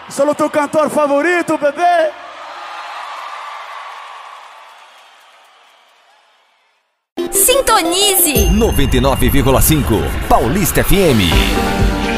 Sou o teu cantor favorito, bebê. Sintonize 99,5 Paulista FM.